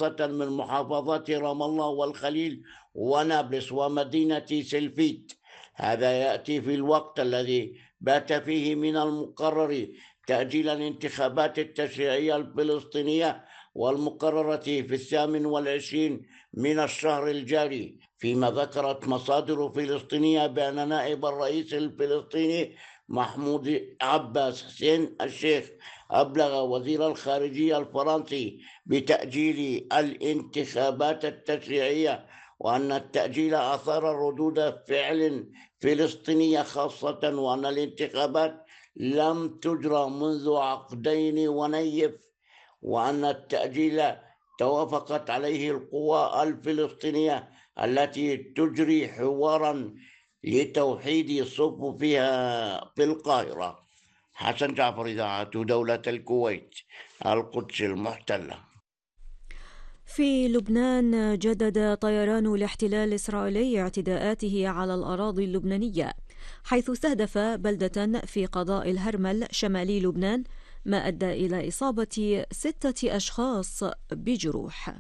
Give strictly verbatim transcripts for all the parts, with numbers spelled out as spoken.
خاصة من محافظات رام الله والخليل ونابلس ومدينة سلفيت. هذا يأتي في الوقت الذي بات فيه من المقرر تأجيل الانتخابات التشريعية الفلسطينية والمقررة في الثامن والعشرين من الشهر الجاري، فيما ذكرت مصادر فلسطينية بأن نائب الرئيس الفلسطيني محمود عباس حسين الشيخ أبلغ وزير الخارجية الفرنسي بتأجيل الانتخابات التشريعية، وأن التأجيل أثار ردود فعل فلسطينية خاصة، وأن الانتخابات لم تجرى منذ عقدين ونيف، وأن التأجيل توافقت عليه القوى الفلسطينية التي تجري حوارا لتوحيد صفوفها في القاهرة. حسن جعفر، إذاعة دولة الكويت، القدس المحتلة. في لبنان جدد طيران الاحتلال الإسرائيلي اعتداءاته على الأراضي اللبنانية، حيث استهدف بلدة في قضاء الهرمل شمالي لبنان، ما أدى إلى إصابة ستة أشخاص بجروح.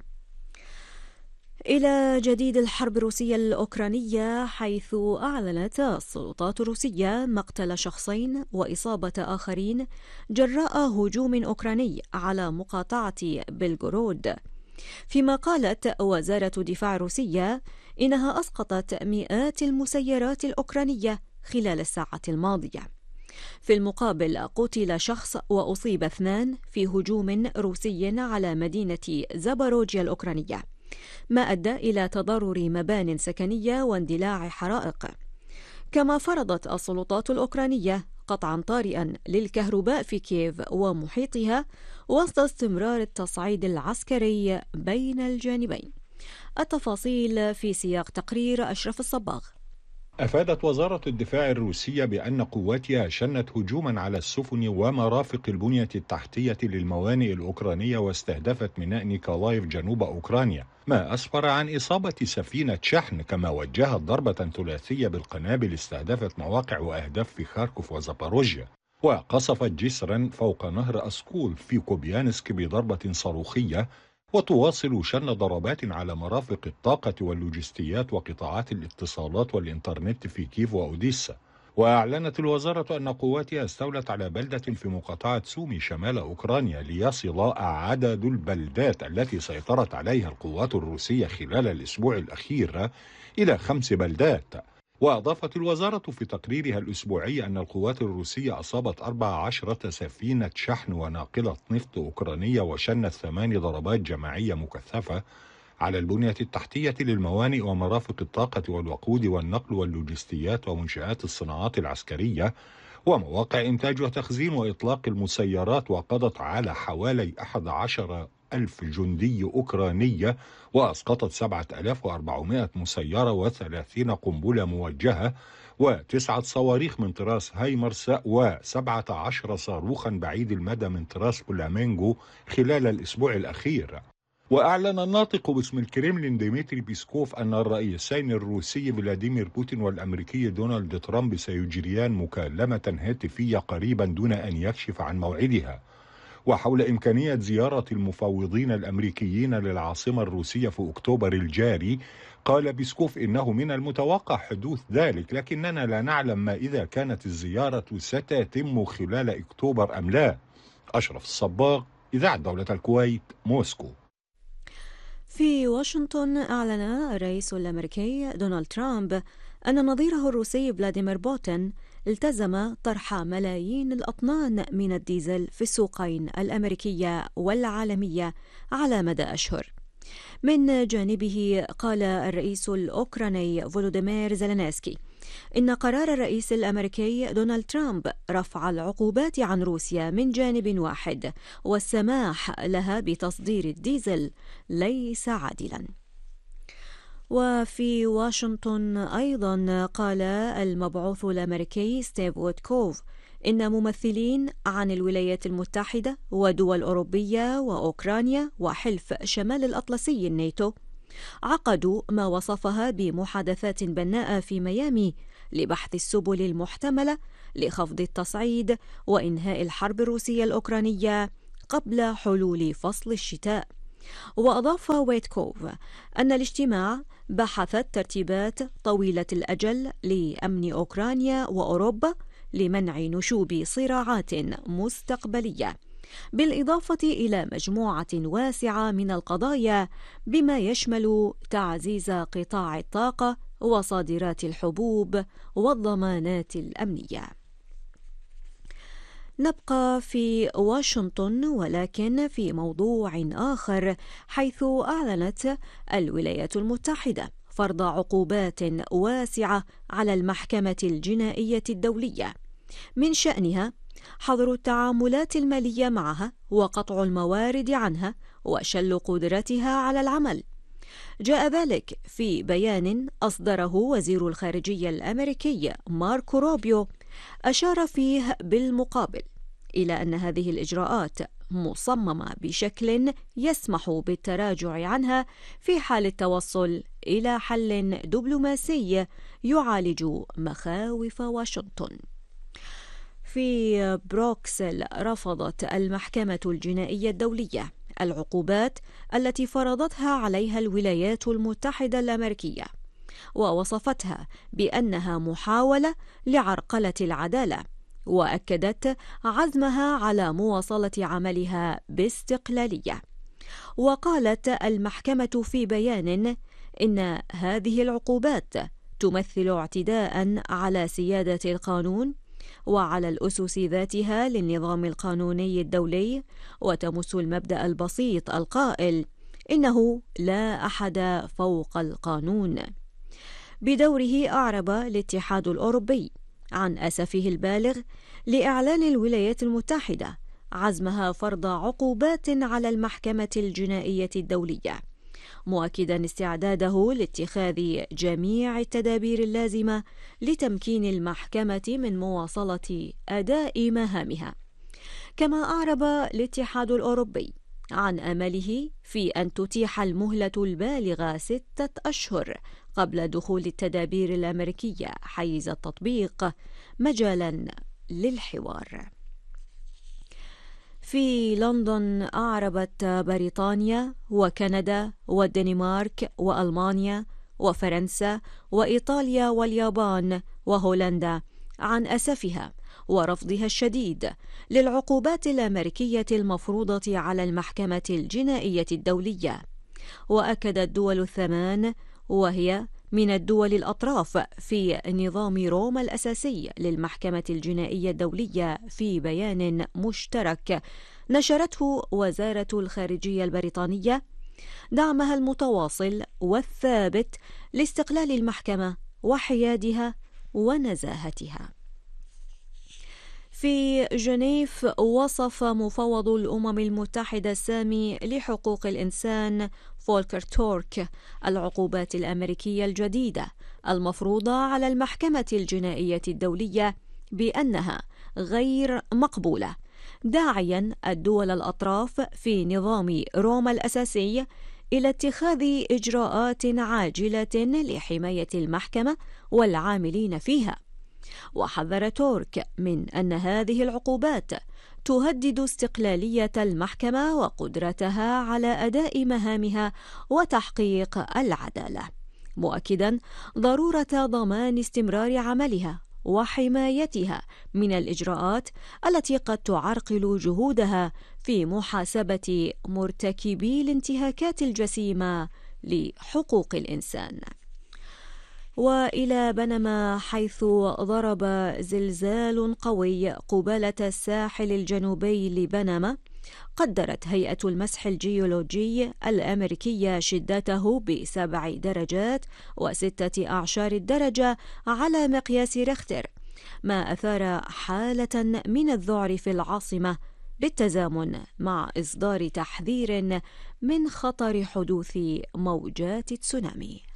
إلى جديد الحرب الروسية الأوكرانية، حيث أعلنت السلطات الروسية مقتل شخصين وإصابة آخرين جراء هجوم أوكراني على مقاطعة بلغورود، فيما قالت وزارة الدفاع الروسية إنها أسقطت مئات المسيرات الأوكرانية خلال الساعة الماضية. في المقابل قتل شخص وأصيب اثنان في هجوم روسي على مدينة زاباروجيا الأوكرانية، ما أدى إلى تضرر مبان سكنية واندلاع حرائق. كما فرضت السلطات الأوكرانية قطعا طارئا للكهرباء في كييف ومحيطها وسط استمرار التصعيد العسكري بين الجانبين. التفاصيل في سياق تقرير أشرف الصباغ. أفادت وزارة الدفاع الروسية بأن قواتها شنت هجوما على السفن ومرافق البنية التحتية للموانئ الأوكرانية واستهدفت ميناء نيكولايف جنوب أوكرانيا، ما أسفر عن إصابة سفينة شحن. كما وجهت ضربة ثلاثية بالقنابل استهدفت مواقع وأهداف في خاركوف وزاباروجيا، وقصفت جسرا فوق نهر أسكول في كوبيانسك بضربة صاروخية، وتواصل شن ضربات على مرافق الطاقة واللوجستيات وقطاعات الاتصالات والإنترنت في كييف وأوديسا. وأعلنت الوزارة أن قواتها استولت على بلدة في مقاطعة سومي شمال أوكرانيا، ليصل عدد البلدات التي سيطرت عليها القوات الروسية خلال الأسبوع الأخير إلى خمس بلدات. وأضافت الوزارة في تقريرها الأسبوعي أن القوات الروسية أصابت أربع عشرة سفينة شحن وناقلة نفط أوكرانية، وشنت ثمان ضربات جماعية مكثفة على البنية التحتية للموانئ ومرافق الطاقة والوقود والنقل واللوجستيات ومنشآت الصناعات العسكرية ومواقع إنتاج وتخزين وإطلاق المسيرات، وقضت على حوالي أحد عشر ألف جندي أوكرانية، وأسقطت سبعة آلاف وأربعمائة مسيرة وثلاثين قنبلة موجهة وتسعة صواريخ من طراز هايمرس وسبعة عشر صاروخا بعيد المدى من طراز بولامينجو خلال الأسبوع الأخير. وأعلن الناطق باسم الكريملين ديمتري بيسكوف أن الرئيسين الروسي فلاديمير بوتين والأمريكي دونالد ترامب سيجريان مكالمة هاتفية قريبا دون أن يكشف عن موعدها. وحول إمكانية زيارة المفاوضين الأمريكيين للعاصمة الروسية في أكتوبر الجاري، قال بيسكوف إنه من المتوقع حدوث ذلك، لكننا لا نعلم ما إذا كانت الزيارة ستتم خلال أكتوبر أم لا. أشرف الصباغ، إذاعة دولة الكويت، موسكو. في واشنطن أعلن الرئيس الأمريكي دونالد ترامب أن نظيره الروسي فلاديمير بوتين التزم طرح ملايين الأطنان من الديزل في السوقين الأمريكية والعالمية على مدى أشهر. من جانبه قال الرئيس الأوكراني فولوديمير زيلينسكي إن قرار الرئيس الأمريكي دونالد ترامب رفع العقوبات عن روسيا من جانب واحد والسماح لها بتصدير الديزل ليس عادلا. وفي واشنطن أيضا قال المبعوث الأمريكي ستيف ويتكوف إن ممثلين عن الولايات المتحدة ودول أوروبية وأوكرانيا وحلف شمال الأطلسي الناتو عقدوا ما وصفها بمحادثات بناءة في ميامي لبحث السبل المحتملة لخفض التصعيد وإنهاء الحرب الروسية الأوكرانية قبل حلول فصل الشتاء. وأضاف ويتكوف أن الاجتماع بحث ترتيبات طويلة الأجل لأمن أوكرانيا وأوروبا لمنع نشوب صراعات مستقبلية، بالإضافة إلى مجموعة واسعة من القضايا بما يشمل تعزيز قطاع الطاقة وصادرات الحبوب والضمانات الأمنية. نبقى في واشنطن ولكن في موضوع آخر، حيث أعلنت الولايات المتحدة فرض عقوبات واسعة على المحكمة الجنائية الدولية من شأنها حظر التعاملات المالية معها وقطع الموارد عنها وشل قدرتها على العمل. جاء ذلك في بيان أصدره وزير الخارجية الأمريكي ماركو روبيو، أشار فيه بالمقابل إلى أن هذه الإجراءات مصممة بشكل يسمح بالتراجع عنها في حال التوصل إلى حل دبلوماسي يعالج مخاوف واشنطن. في بروكسل رفضت المحكمة الجنائية الدولية العقوبات التي فرضتها عليها الولايات المتحدة الأمريكية، ووصفتها بأنها محاولة لعرقلة العدالة، وأكدت عزمها على مواصلة عملها باستقلالية. وقالت المحكمة في بيان إن هذه العقوبات تمثل اعتداء على سيادة القانون وعلى الأسس ذاتها للنظام القانوني الدولي، وتمس المبدأ البسيط القائل إنه لا أحد فوق القانون. بدوره أعرب الاتحاد الأوروبي عن أسفه البالغ لإعلان الولايات المتحدة عزمها فرض عقوبات على المحكمة الجنائية الدولية، مؤكدا استعداده لاتخاذ جميع التدابير اللازمة لتمكين المحكمة من مواصلة أداء مهامها. كما أعرب الاتحاد الأوروبي عن أمله في أن تتيح المهلة البالغة ستة أشهر قبل دخول التدابير الأمريكية حيز التطبيق مجالا للحوار. في لندن أعربت بريطانيا وكندا والدنمارك وألمانيا وفرنسا وإيطاليا واليابان وهولندا عن أسفها ورفضها الشديد للعقوبات الأمريكية المفروضة على المحكمة الجنائية الدولية. وأكد الدول الثمان وهي من الدول الأطراف في نظام روما الأساسي للمحكمة الجنائية الدولية في بيان مشترك نشرته وزارة الخارجية البريطانية دعمها المتواصل والثابت لاستقلال المحكمة وحيادها ونزاهتها. في جنيف وصف مفوض الأمم المتحدة السامي لحقوق الإنسان فولكر تورك العقوبات الأمريكية الجديدة المفروضة على المحكمة الجنائية الدولية بأنها غير مقبولة، داعيا الدول الأطراف في نظام روما الأساسي إلى اتخاذ إجراءات عاجلة لحماية المحكمة والعاملين فيها. وحذر تورك من أن هذه العقوبات تهدد استقلالية المحكمة وقدرتها على أداء مهامها وتحقيق العدالة، مؤكدا ضرورة ضمان استمرار عملها وحمايتها من الإجراءات التي قد تعرقل جهودها في محاسبة مرتكبي الانتهاكات الجسيمة لحقوق الإنسان. وإلى بنما، حيث ضرب زلزال قوي قبالة الساحل الجنوبي لبنما، قدرت هيئة المسح الجيولوجي الأمريكية شدته بسبع درجات وستة أعشار الدرجة على مقياس ريختر، ما أثار حالة من الذعر في العاصمة بالتزامن مع إصدار تحذير من خطر حدوث موجات تسونامي.